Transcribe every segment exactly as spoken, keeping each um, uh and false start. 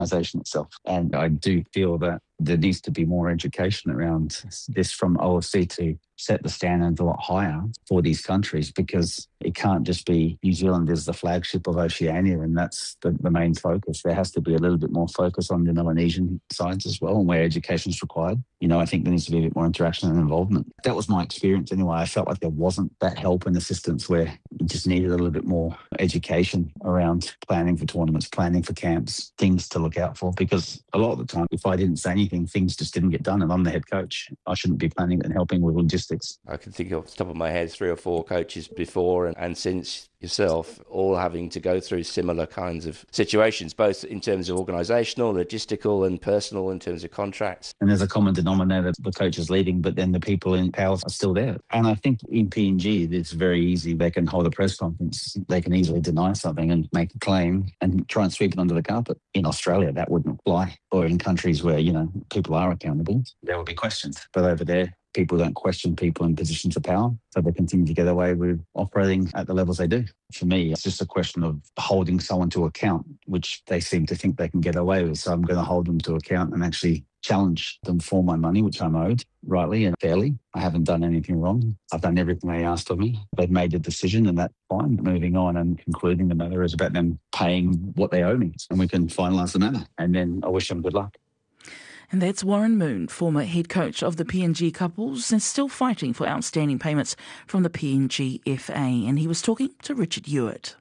organisation itself. And I do feel that there needs to be more education around this from O F C to set the standards a lot higher for these countries, because it can't just be New Zealand is the flagship of Oceania and that's the, the main focus. There has to be a little bit more focus on the Melanesian sides as well, and where education is required. You know, I think there needs to be a bit more interaction and involvement. That was my experience anyway. I felt like there wasn't that help and assistance, where you just needed a little bit more education around planning for tournaments, planning for camps, things to look out for. Because a lot of the time, if I didn't say anything, things just didn't get done, and I'm the head coach. I shouldn't be planning and helping with logistics. I can think off the top of my head three or four coaches before and, and since yourself, all having to go through similar kinds of situations, both in terms of organisational, logistical and personal in terms of contracts. And there's a common denominator, the coach is leaving, but then the people in power are still there. And I think in P N G, it's very easy. They can hold a press conference. They can easily deny something and make a claim and try and sweep it under the carpet. In Australia, that wouldn't apply. Or in countries where, you know, people are accountable, there will be questions. But over there, people don't question people in positions of power, so they continue to get away with operating at the levels they do. For me, it's just a question of holding someone to account, which they seem to think they can get away with. So I'm going to hold them to account and actually challenge them for my money, which I'm owed rightly and fairly. I haven't done anything wrong. I've done everything they asked of me. They've made the decision, and that's fine. Moving on and concluding the matter is about them paying what they owe me, and we can finalise the matter. And then I wish them good luck. And that's Warren Moon, former head coach of the P N G couples and still fighting for outstanding payments from the P N G F A. And he was talking to Richard Hewitt.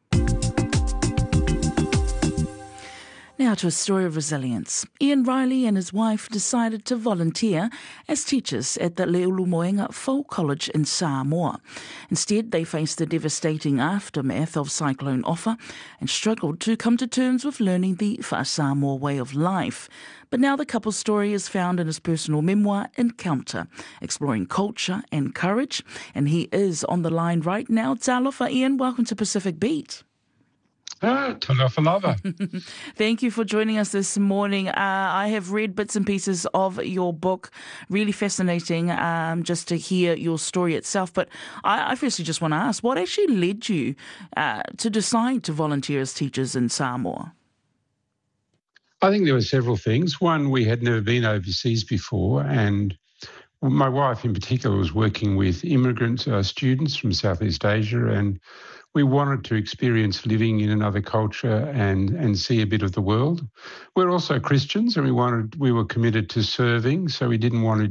Now to a story of resilience. Ian Riley and his wife decided to volunteer as teachers at the Leulumoenga Fall College in Samoa. Instead, they faced the devastating aftermath of Cyclone Ofa and struggled to come to terms with learning the Whaasamoa way of life. But now the couple's story is found in his personal memoir, Encounter, exploring culture and courage. And he is on the line right now. Talofa, Ian, welcome to Pacific Beat. Ah, talofa lava. Thank you for joining us this morning. Uh, I have read bits and pieces of your book. Really fascinating um, just to hear your story itself. But I, I firstly just want to ask, what actually led you uh, to decide to volunteer as teachers in Samoa? I think there were several things. One, we had never been overseas before, and my wife in particular was working with immigrant uh, students from Southeast Asia, and we wanted to experience living in another culture and, and see a bit of the world. We're also Christians, and we wanted we were committed to serving, so we didn't want to